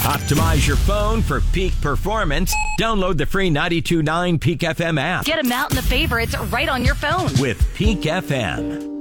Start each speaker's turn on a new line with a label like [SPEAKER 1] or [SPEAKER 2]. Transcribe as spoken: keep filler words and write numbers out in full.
[SPEAKER 1] Optimize your phone for peak performance. Download the free ninety-two point nine Peak F M app
[SPEAKER 2] Get them out in the favorites right on your phone.
[SPEAKER 1] with Peak F M.